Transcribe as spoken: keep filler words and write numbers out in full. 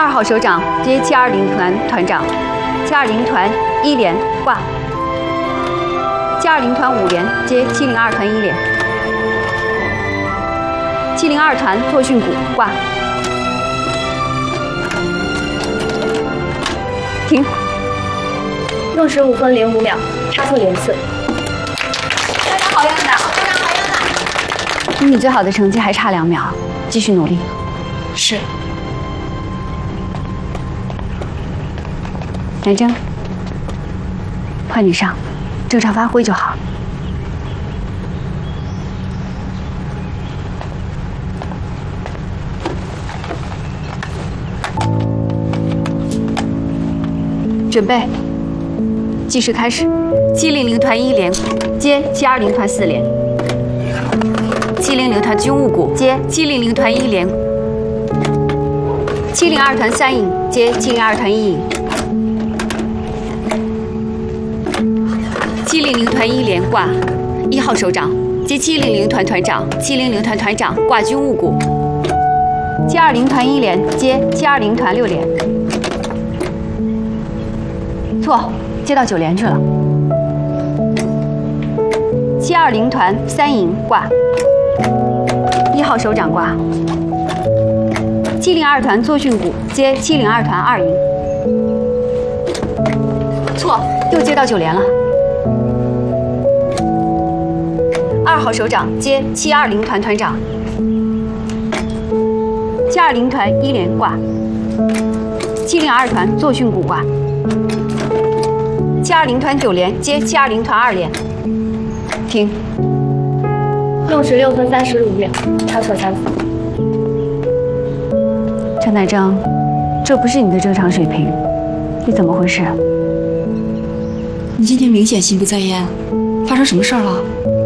二号首长接七二零团团长，七二零团一连挂。七二零团五连接七零二团一连。七零二团作训股挂。停。 六十五分零五秒，差错连次。 团长好样的！团长好样的！ 离你最好的成绩还差两秒，继续努力。 是。 南征，换你上，正常发挥就好。准备，计时开始。七零零团一连接七二零团四连。七零零团军务股接七零零团一连。七零二团三营接七零二团一营。七零零团一连挂。一号首长接七零零团团长，七零零团团长挂军务股。七二零团一连接七二零团六连。错，接到九连去了。七二零团三营挂。一号首长挂。七零二团作训股接七零二团二营。错，又接到九连了。二号首长接七二零团团长。七二零团一连挂。七零二团作训股挂。七二零团九连接七二零团二连。停。 六十六分三十五秒，差错三次。 陈乃征，这不是你的正常水平，你怎么回事？ 你今天明显心不在焉，发生什么事儿了？